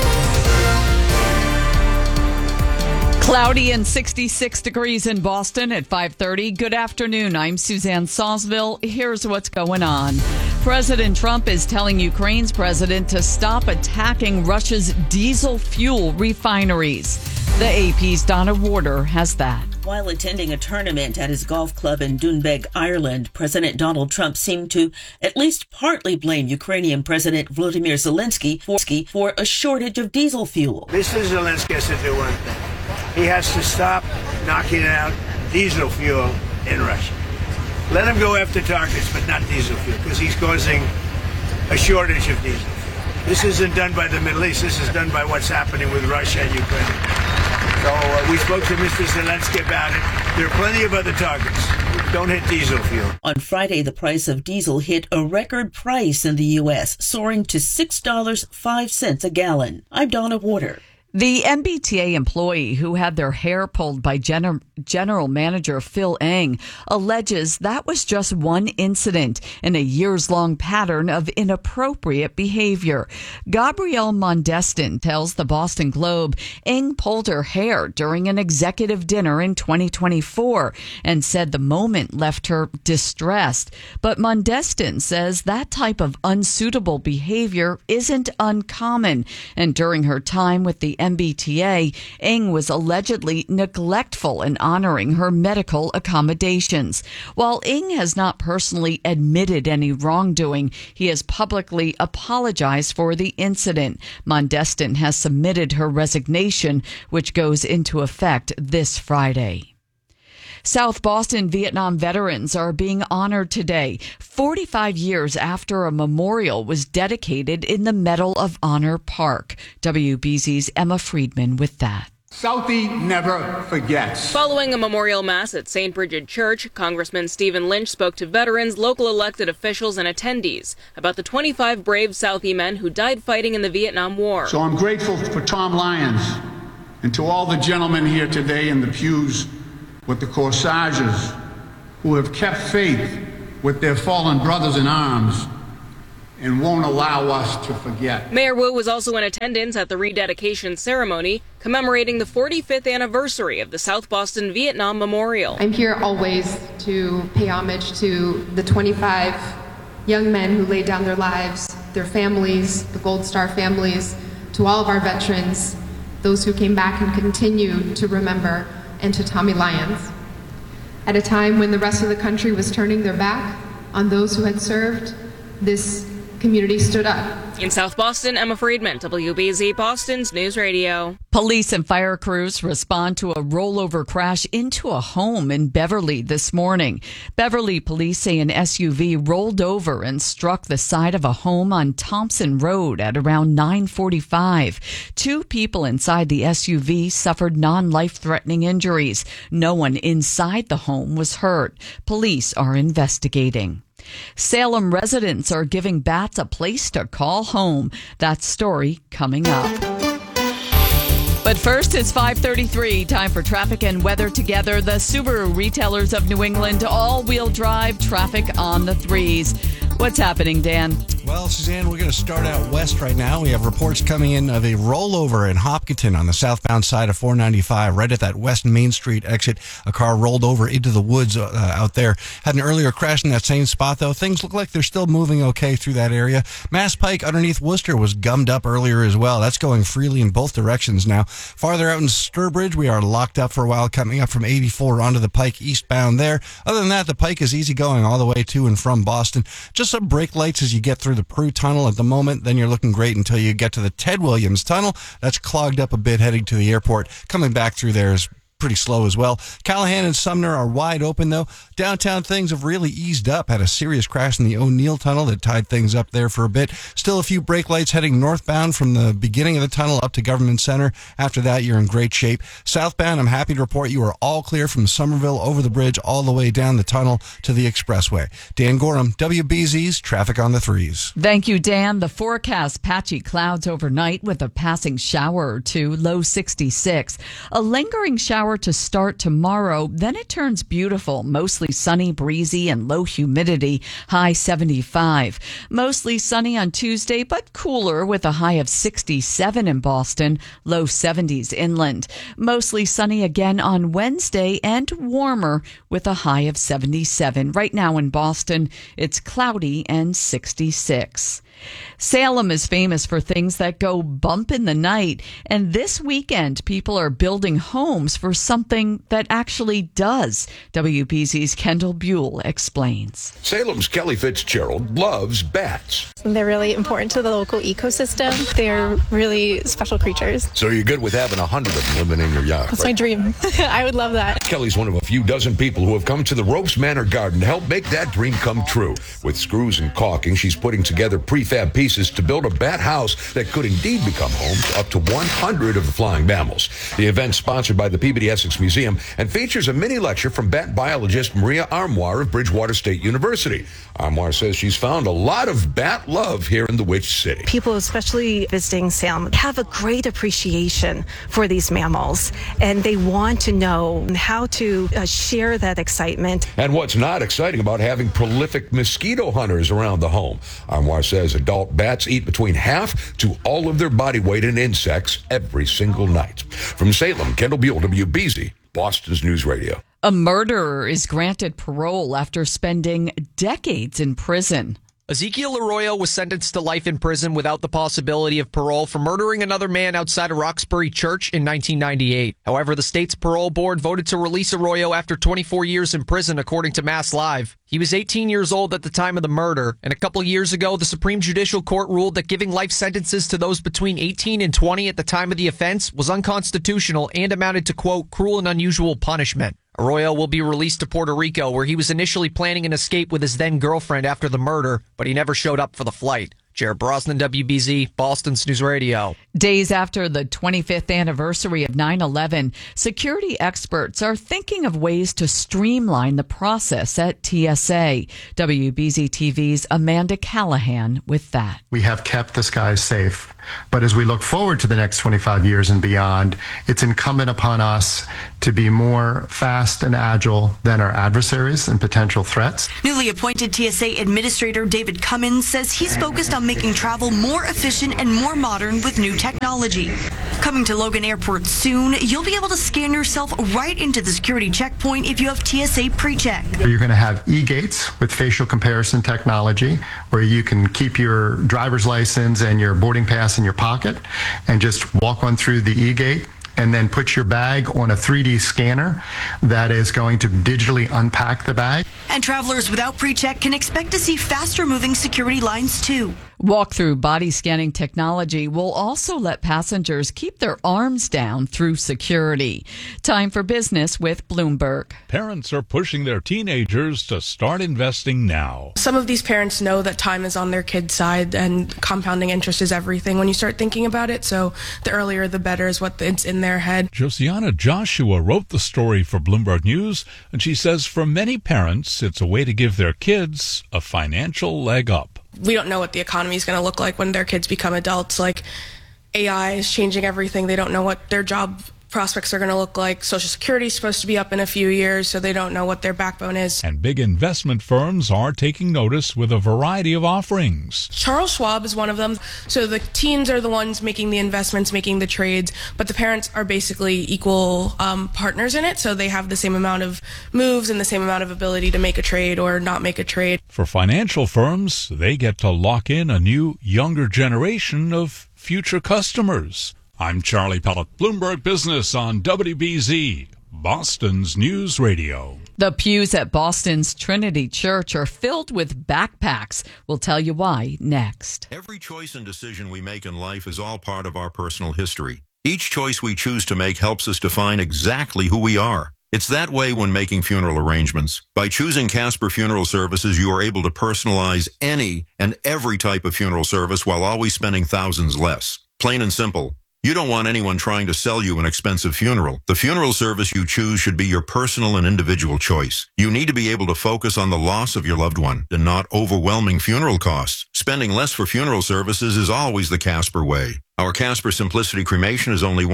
Cloudy and 66 degrees in Boston at 5:30. Good afternoon. I'm Suzanne Salzville. Here's what's going on. President Trump is telling Ukraine's president to stop attacking Russia's diesel fuel refineries. The AP's Donna Warder has that. While attending a tournament at his golf club in Doonbeg, Ireland, President Donald Trump seemed to at least partly blame Ukrainian President Volodymyr Zelensky for a shortage of diesel fuel. Mr. Zelensky has to do one thing. He has to stop knocking out diesel fuel in Russia. Let him go after targets, but not diesel fuel, because he's causing a shortage of diesel fuel. This isn't done by the Middle East. This is done by what's happening with Russia and Ukraine. So we spoke to Mr. Zelensky about it. There are plenty of other targets. Don't hit diesel fuel. On Friday, the price of diesel hit a record price in the U.S., soaring to $6.05 a gallon. I'm Donna Warder. The MBTA employee who had their hair pulled by General Manager Phil Eng alleges that was just one incident in a years-long pattern of inappropriate behavior. Gabrielle Mondestin tells the Boston Globe Eng pulled her hair during an executive dinner in 2024 and said the moment left her distressed. But Mondestin says that type of unsuitable behavior isn't uncommon, and during her time with the MBTA, Eng was allegedly neglectful in honoring her medical accommodations. While Eng has not personally admitted any wrongdoing, he has publicly apologized for the incident. Mondestin has submitted her resignation, which goes into effect this Friday. South Boston Vietnam veterans are being honored today, 45 years after a memorial was dedicated in the Medal of Honor Park. WBZ's Emma Friedman with that. Southie never forgets. Following a memorial mass at St. Bridget Church, Congressman Stephen Lynch spoke to veterans, local elected officials, and attendees about the 25 brave Southie men who died fighting in the Vietnam War. So I'm grateful for Tom Lyons and to all the gentlemen here today in the pews with the corsages who have kept faith with their fallen brothers in arms and won't allow us to forget. Mayor Wu was also in attendance at the rededication ceremony commemorating the 45th anniversary of the South Boston Vietnam Memorial. I'm here always to pay homage to the 25 young men who laid down their lives, their families, the Gold Star families, to all of our veterans, those who came back and continue to remember, and to Tommy Lyons. At a time when the rest of the country was turning their back on those who had served, this community stood up. In South Boston, Emma Friedman, WBZ Boston's News Radio. Police and fire crews respond to a rollover crash into a home in Beverly this morning. Beverly police say an SUV rolled over and struck the side of a home on Thompson Road at around 9:45. 2 people inside the SUV suffered non-life-threatening injuries. No one inside the home was hurt. Police are investigating. Salem residents are giving bats a place to call home. That story coming up. But first, it's 5:33. Time for traffic and weather together. The Subaru retailers of New England, all-wheel drive traffic on the 3s. What's happening, Dan? Well, Suzanne, we're going to start out west right now. We have reports coming in of a rollover in Hopkinton on the southbound side of 495, right at that West Main Street exit. A car rolled over into the woods out there. Had an earlier crash in that same spot, though. Things look like they're still moving okay through that area. Mass Pike underneath Worcester was gummed up earlier as well. That's going freely in both directions now. Farther out in Sturbridge, we are locked up for a while, coming up from 84 onto the Pike eastbound there. Other than that, the Pike is easy going all the way to and from Boston. Just some brake lights as you get through the Prue Tunnel at the moment. Then you're looking great until you get to the Ted Williams Tunnel. That's clogged up a bit heading to the airport. Coming back through there is pretty slow as well. Callahan and Sumner are wide open, though. Downtown things have really eased up. Had a serious crash in the O'Neill Tunnel that tied things up there for a bit. Still a few brake lights heading northbound from the beginning of the tunnel up to Government Center. After that, you're in great shape. Southbound, I'm happy to report you are all clear from Somerville over the bridge all the way down the tunnel to the expressway. Dan Gorham, WBZ's Traffic on the 3s. Thank you, Dan. The forecast, patchy clouds overnight with a passing shower or two, low 66. A lingering shower to start tomorrow, then it turns beautiful, mostly sunny, breezy, and low humidity, high 75. Mostly sunny on Tuesday, but cooler with a high of 67 in Boston, low 70s inland. Mostly sunny again on Wednesday and warmer with a high of 77. Right now in Boston, it's cloudy and 66. Salem is famous for things that go bump in the night, and this weekend people are building homes for something that actually does. WBZ's Kendall Buell explains. Salem's Kelly Fitzgerald loves bats. They're really important to the local ecosystem. They're really special creatures. So you're good with having 100 of them living in your yard, That's right? my dream. I would love that. Kelly's one of a few dozen people who have come to the Ropes Manor Garden to help make that dream come true. With screws and caulking, she's putting together prefab prefab pieces to build a bat house that could indeed become home to up to 100 of the flying mammals. The event, sponsored by the Peabody Essex Museum, and features a mini lecture from bat biologist Maria Armoire of Bridgewater State University. Armoire says she's found a lot of bat love here in the Witch City. People, especially visiting Salem, have a great appreciation for these mammals, and they want to know how to share that excitement. And what's not exciting about having prolific mosquito hunters around the home? Armoire says adult bats eat between half to all of their body weight in insects every single night. From Salem, Kendall Buell, WBZ, Boston's News Radio. A murderer is granted parole after spending decades in prison. Ezekiel Arroyo was sentenced to life in prison without the possibility of parole for murdering another man outside of Roxbury Church in 1998. However, the state's parole board voted to release Arroyo after 24 years in prison, according to Mass Live. He was 18 years old at the time of the murder, and a couple years ago, the Supreme Judicial Court ruled that giving life sentences to those between 18 and 20 at the time of the offense was unconstitutional and amounted to, quote, cruel and unusual punishment. Arroyo will be released to Puerto Rico, where he was initially planning an escape with his then-girlfriend after the murder, but he never showed up for the flight. Jared Brosnan, WBZ, Boston's News Radio. Days after the 25th anniversary of 9/11, security experts are thinking of ways to streamline the process at TSA. WBZ TV's Amanda Callahan with that. We have kept the skies safe, but as we look forward to the next 25 years and beyond, it's incumbent upon us to be more fast and agile than our adversaries and potential threats. Newly appointed TSA Administrator David Cummins says he's focused on making travel more efficient and more modern with new technology. Coming to Logan Airport soon, you'll be able to scan yourself right into the security checkpoint if you have TSA PreCheck. You're going to have e-gates with facial comparison technology, where you can keep your driver's license and your boarding pass in your pocket and just walk on through the e-gate, and then put your bag on a 3D scanner that is going to digitally unpack the bag. And travelers without PreCheck can expect to see faster moving security lines too. Walk-through body scanning technology will also let passengers keep their arms down through security. Time for business with Bloomberg. Parents are pushing their teenagers to start investing now. Some of these parents know that time is on their kid's side and compounding interest is everything when you start thinking about it. So the earlier the better is what it's in their head. Josiana Joshua wrote the story for Bloomberg News, and she says for many parents, it's a way to give their kids a financial leg up. We don't know what the economy is going to look like when their kids become adults. Like, AI is changing everything. They don't know what their job prospects are going to look like. Social Security is supposed to be up in a few years, so they don't know what their backbone is. And big investment firms are taking notice with a variety of offerings. Charles Schwab is one of them. So the teens are the ones making the investments, making the trades, but the parents are basically equal partners in it. So they have the same amount of moves and the same amount of ability to make a trade or not make a trade. For financial firms, they get to lock in a new, younger generation of future customers. I'm Charlie Pellet, Bloomberg Business on WBZ, Boston's News Radio. The pews at Boston's Trinity Church are filled with backpacks. We'll tell you why next. Every choice and decision we make in life is all part of our personal history. Each choice we choose to make helps us define exactly who we are. It's that way when making funeral arrangements. By choosing Casper Funeral Services, you are able to personalize any and every type of funeral service while always spending thousands less. Plain and simple. You don't want anyone trying to sell you an expensive funeral. The funeral service you choose should be your personal and individual choice. You need to be able to focus on the loss of your loved one and not overwhelming funeral costs. Spending less for funeral services is always the Casper way. Our Casper Simplicity Cremation is only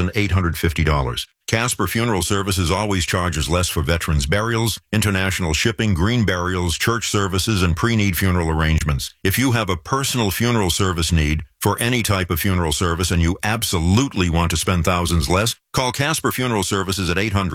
$1,850. Casper Funeral Services always charges less for veterans' burials, international shipping, green burials, church services, and pre-need funeral arrangements. If you have a personal funeral service need for any type of funeral service and you absolutely want to spend thousands less, call Casper Funeral Services at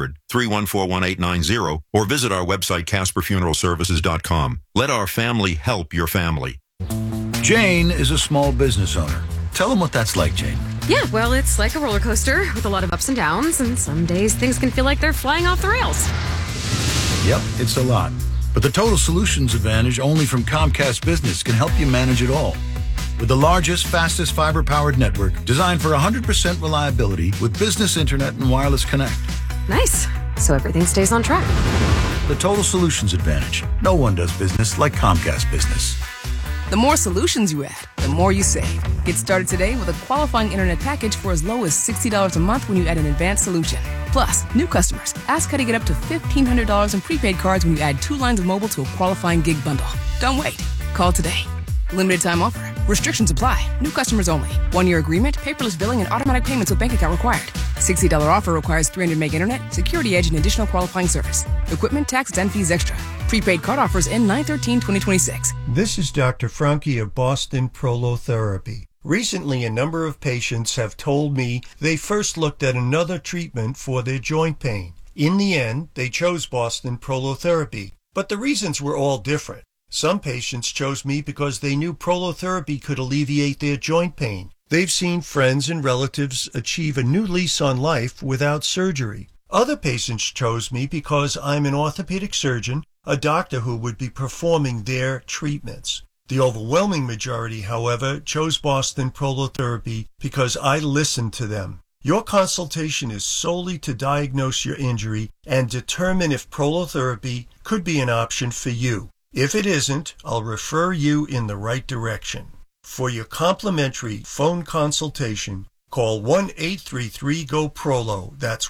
800-314-1890 or visit our website, CasperFuneralServices.com. Let our family help your family. Jane is a small business owner. Tell them what that's like, Jane. Yeah, well, it's like a roller coaster with a lot of ups and downs, and some days things can feel like they're flying off the rails. Yep, it's a lot. But the Total Solutions Advantage only from Comcast Business can help you manage it all. With the largest, fastest fiber-powered network designed for 100% reliability with business internet and wireless connect. Nice. So everything stays on track. The Total Solutions Advantage. No one does business like Comcast Business. The more solutions you add, the more you save. Get started today with a qualifying internet package for as low as $60 a month when you add an advanced solution. Plus, new customers, ask how to get up to $1,500 in prepaid cards when you add 2 lines of mobile to a qualifying gig bundle. Don't wait. Call today. Limited time offer. Restrictions apply. New customers only. 1-year agreement, paperless billing, and automatic payments with bank account required. $60 offer requires 300 meg internet, security edge, and additional qualifying service. Equipment, taxes, and fees extra. Prepaid card offers end 9/13/2026. This is Dr. Frankie of Boston Prolotherapy. Recently, a number of patients have told me they first looked at another treatment for their joint pain. In the end, they chose Boston Prolotherapy, but the reasons were all different. Some patients chose me because they knew prolotherapy could alleviate their joint pain. They've seen friends and relatives achieve a new lease on life without surgery. Other patients chose me because I'm an orthopedic surgeon, a doctor who would be performing their treatments. The overwhelming majority, however, chose Boston Prolotherapy because I listened to them. Your consultation is solely to diagnose your injury and determine if prolotherapy could be an option for you. If it isn't, I'll refer you in the right direction. For your complimentary phone consultation, call 1-833-GO-PROLO. That's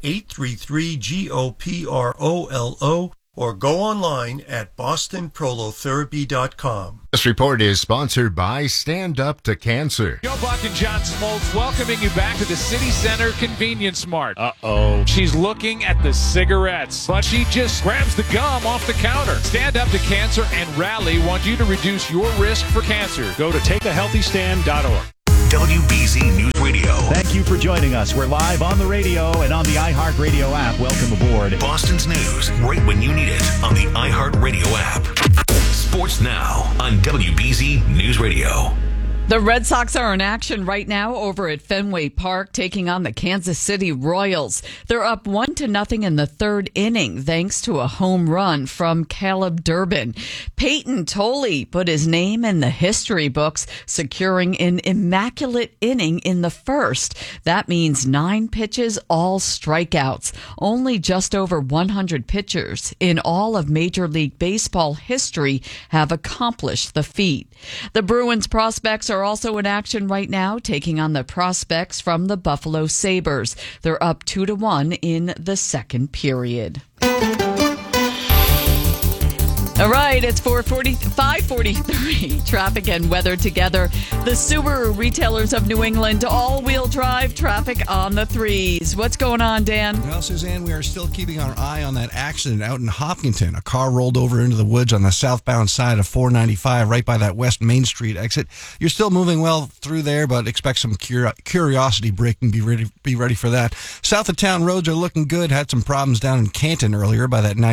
1-833-GOPROLO, or go online at bostonprolotherapy.com. This report is sponsored by Stand Up to Cancer. Joe Buck and John Smoltz welcoming you back to the City Center Convenience Mart. Uh-oh. She's looking at the cigarettes, but she just grabs the gum off the counter. Stand Up to Cancer and Rally want you to reduce your risk for cancer. Go to takeahealthystand.org. WBZ News Radio. Thank you for joining us. We're live on the radio and on the iHeartRadio app. Welcome aboard. Boston's news right when you need it on the iHeartRadio app. Sports now on WBZ News Radio. The Red Sox are in action right now over at Fenway Park, taking on the Kansas City Royals. They're up 1-0 in the third inning, thanks to a home run from Caleb Durbin. Peyton Tolley put his name in the history books, securing an immaculate inning in the first. That means 9 pitches, all strikeouts. Only just over 100 pitchers in all of Major League Baseball history have accomplished the feat. The Bruins prospects are also in action right now, taking on the prospects from the Buffalo Sabres. They're up 2-1 in the second period. All right, it's 5:43. Traffic and weather together. The Subaru retailers of New England, all-wheel drive traffic on the 3s. What's going on, Dan? Well, Suzanne, we are still keeping our eye on that accident out in Hopkinton. A car rolled over into the woods on the southbound side of 495, right by that West Main Street exit. You're still moving well through there, but expect some curiosity braking. Be ready for that. South of town roads are looking good. Had some problems down in Canton earlier by that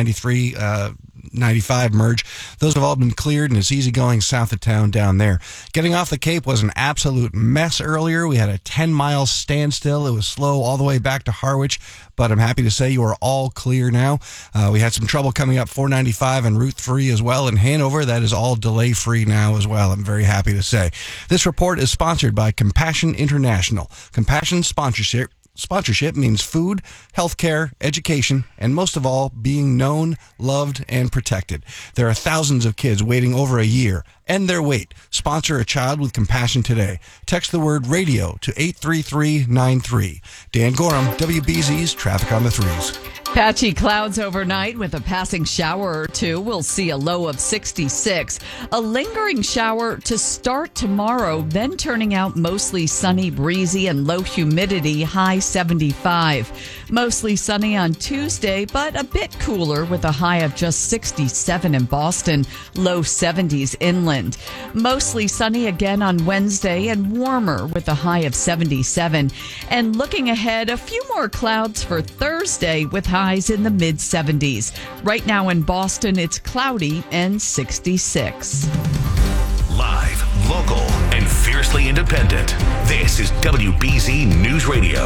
95 merge. Those have all been cleared, and it's easy going south of town down there. Getting off the Cape was an absolute mess earlier. We had a 10-mile standstill. It was slow all the way back to Harwich, but I'm happy to say you are all clear now. We had some trouble coming up 495 and Route 3 as well in Hanover. That is all delay-free now as well, I'm very happy to say. This report is sponsored by Compassion International. Compassion sponsorship means food, healthcare, education, and most of all, being known, loved, and protected. There are thousands of kids waiting over a year. End their wait. Sponsor a child with compassion today. Text the word radio to 83393. Dan Gorham, WBZ's Traffic on the 3s. Patchy clouds overnight with a passing shower or two. We'll see a low of 66. A lingering shower to start tomorrow, then turning out mostly sunny, breezy, and low humidity, high 75. Mostly sunny on Tuesday, but a bit cooler with a high of just 67 in Boston, low 70s inland. Mostly sunny again on Wednesday and warmer with a high of 77. And looking ahead, a few more clouds for Thursday with highs in the mid-70s. Right now in Boston, it's cloudy and 66. Live, local, and fiercely independent. This is WBZ News Radio.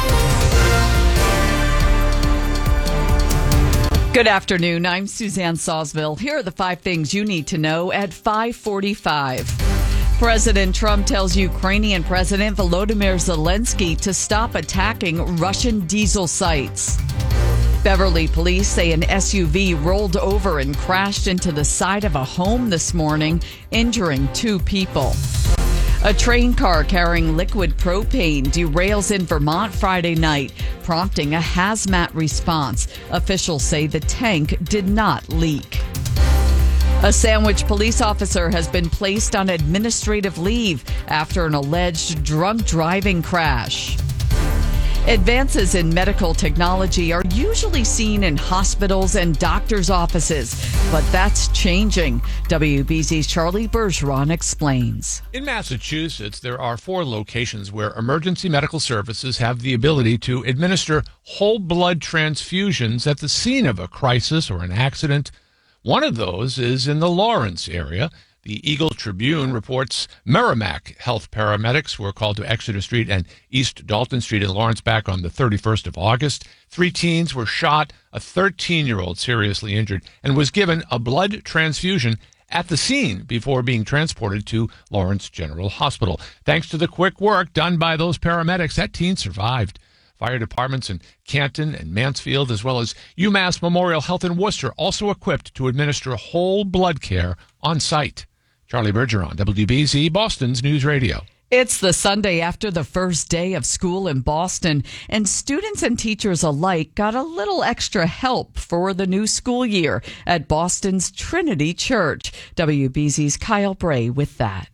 Good afternoon. I'm Suzanne Sawsville. Here are the 5 things you need to know at 5:45. President Trump tells Ukrainian President Volodymyr Zelensky to stop attacking Russian diesel sites. Beverly police say an SUV rolled over and crashed into the side of a home this morning, injuring 2 people. A train car carrying liquid propane derails in Vermont Friday night, prompting a hazmat response. Officials say the tank did not leak. A Sandwich police officer has been placed on administrative leave after an alleged drunk driving crash. Advances in medical technology are usually seen in hospitals and doctors' offices, but that's changing. WBZ's Charlie Bergeron explains. In Massachusetts, there are 4 locations where emergency medical services have the ability to administer whole blood transfusions at the scene of a crisis or an accident. One of those is in the Lawrence area. The Eagle Tribune reports Merrimack health paramedics were called to Exeter Street and East Dalton Street in Lawrence back on the 31st of August. 3 teens were shot, a 13-year-old seriously injured, and was given a blood transfusion at the scene before being transported to Lawrence General Hospital. Thanks to the quick work done by those paramedics, that teen survived. Fire departments in Canton and Mansfield, as well as UMass Memorial Health in Worcester, also equipped to administer whole blood care on site. Charlie Bergeron, WBZ, Boston's News Radio. It's the Sunday after the first day of school in Boston, and students and teachers alike got a little extra help for the new school year at Boston's Trinity Church. WBZ's Kyle Bray with that.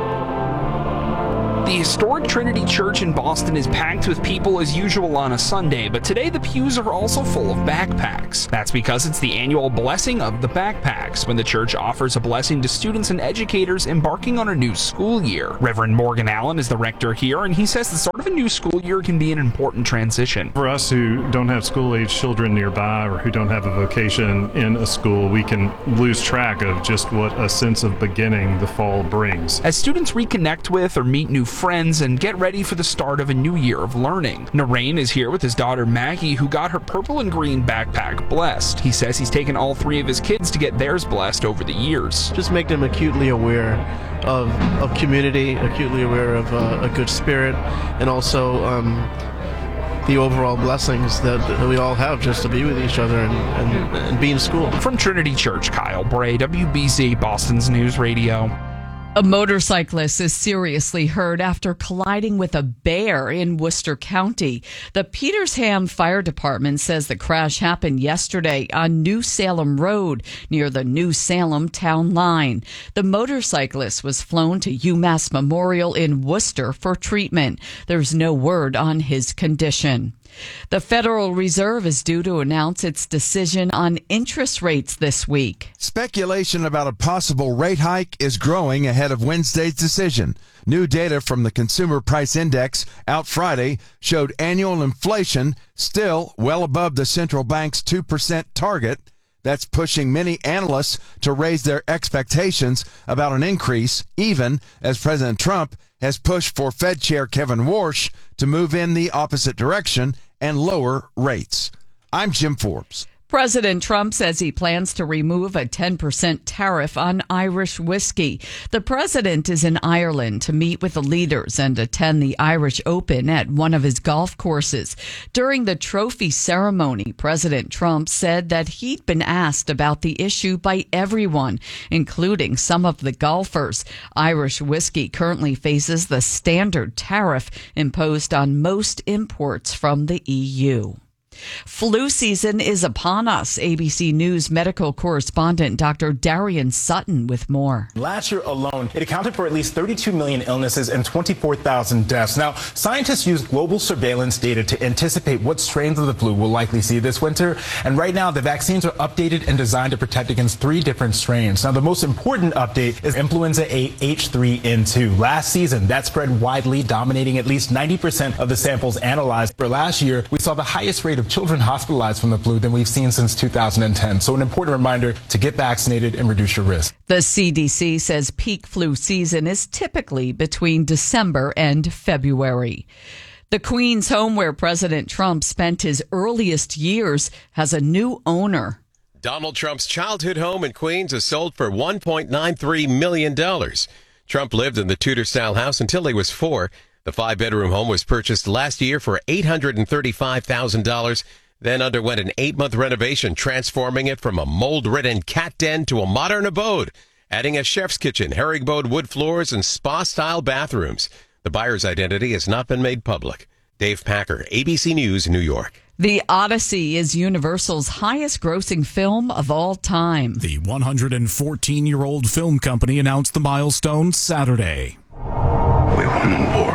The historic Trinity Church in Boston is packed with people as usual on a Sunday, but today the pews are also full of backpacks. That's because it's the annual Blessing of the Backpacks, when the church offers a blessing to students and educators embarking on a new school year. Reverend Morgan Allen is the rector here, and he says the start of a new school year can be an important transition. For us who don't have school-age children nearby or who don't have a vocation in a school, we can lose track of just what a sense of beginning the fall brings. As students reconnect with or meet new friends and get ready for the start of a new year of learning. Narain is here with his daughter Maggie, who got her purple and green backpack blessed. He says he's taken all 3 of his kids to get theirs blessed over the years. Just make them acutely aware of community, acutely aware of a good spirit, and also the overall blessings that we all have just to be with each other and be in school. From Trinity Church, Kyle Bray, WBZ, Boston's News Radio. A motorcyclist is seriously hurt after colliding with a bear in Worcester County. The Petersham Fire Department says the crash happened yesterday on New Salem Road near the New Salem town line. The motorcyclist was flown to UMass Memorial in Worcester for treatment. There's no word on his condition. The Federal Reserve is due to announce its decision on interest rates this week. Speculation about a possible rate hike is growing ahead of Wednesday's decision. New data from the Consumer Price Index out Friday showed annual inflation still well above the central bank's 2% target. That's pushing many analysts to raise their expectations about an increase, even as President Trump has pushed for Fed Chair Kevin Warsh to move in the opposite direction and lower rates. I'm Jim Forbes. President Trump says he plans to remove a 10% tariff on Irish whiskey. The president is in Ireland to meet with the leaders and attend the Irish Open at one of his golf courses. During the trophy ceremony, President Trump said that he'd been asked about the issue by everyone, including some of the golfers. Irish whiskey currently faces the standard tariff imposed on most imports from the EU. Flu season is upon us. ABC News medical correspondent Dr. Darian Sutton with more. Last year alone, it accounted for at least 32 million illnesses and 24,000 deaths. Now, scientists use global surveillance data to anticipate what strains of the flu we'll likely see this winter. And right now, the vaccines are updated and designed to protect against 3 different strains. Now, the most important update is influenza A H3N2. Last season, that spread widely, dominating at least 90% of the samples analyzed. For last year, we saw the highest rate of children hospitalized from the flu than we've seen since 2010. So an important reminder to get vaccinated and reduce your risk. The CDC says peak flu season is typically between December and February. The Queen's home where President Trump spent his earliest years has a new owner. Donald Trump's childhood home in Queens is sold for $1.93 million. Trump lived in the Tudor-style house until he was 4. The 5-bedroom home was purchased last year for $835,000. then underwent an 8-month renovation, transforming it from a mold-ridden cat den to a modern abode, adding a chef's kitchen, herringbone wood floors, and spa-style bathrooms. The buyer's identity has not been made public. Dave Packer, ABC News, New York. The Odyssey is Universal's highest-grossing film of all time. The 114-year-old film company announced the milestone Saturday. We won the war.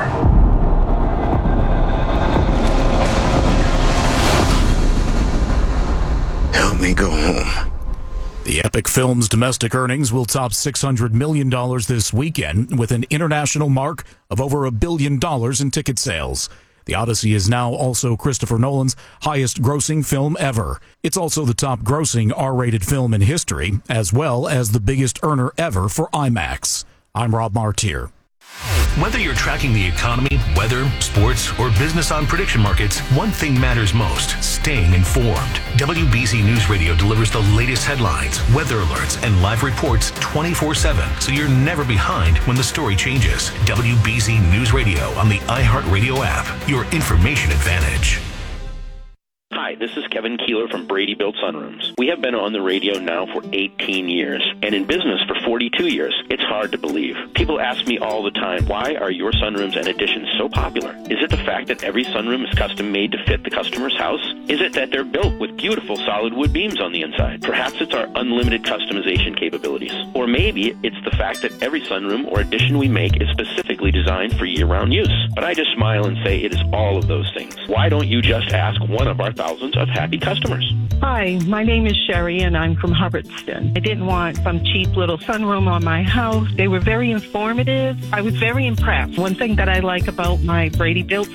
Help me go home. The epic film's domestic earnings will top $600 million this weekend, with an international mark of over $1 billion in ticket sales. The Odyssey is now also Christopher Nolan's highest-grossing film ever. It's also the top-grossing R-rated film in history, as well as the biggest earner ever for IMAX. I'm Rob Martier. Whether you're tracking the economy, weather, sports, or business on prediction markets, one thing matters most: staying informed. WBZ News Radio delivers the latest headlines, weather alerts, and live reports 24/7, so you're never behind when the story changes. WBZ News Radio on the iHeartRadio app, your information advantage. Hi, this is Kevin Keeler from Brady Built Sunrooms. We have been on the radio now for 18 years and in business for 42 years. It's hard to believe. People ask me all the time, why are your sunrooms and additions so popular? Is it the fact that every sunroom is custom made to fit the customer's house? Is it that they're built with beautiful solid wood beams on the inside? Perhaps it's our unlimited customization capabilities. Or maybe it's the fact that every sunroom or addition we make is specifically designed for year-round use. But I just smile and say it is all of those things. Why don't you just ask one of our thousands of happy customers? Hi, my name is Sherry, and I'm from Hubbardston. I didn't want some cheap little sunroom on my house. They were very informative. I was very impressed. One thing that I like about my Brady Built